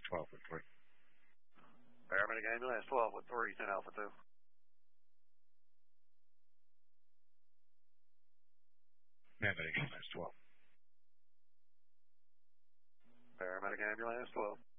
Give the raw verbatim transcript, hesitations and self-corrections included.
twelve with three. Paramedic ambulance twelve with three, ten Alpha two. Paramedic ambulance twelve. Paramedic ambulance twelve.